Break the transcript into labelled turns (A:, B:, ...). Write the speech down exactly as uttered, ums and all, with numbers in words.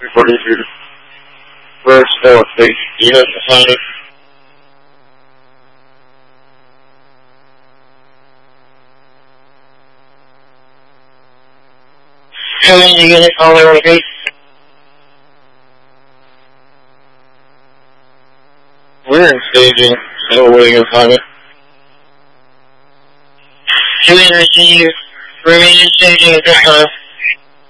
A: Reporting to first four station. Unit assignment. Coming to unit all over the gate. We're in staging, still waiting assignment. Two in receive, remain in staging at this time.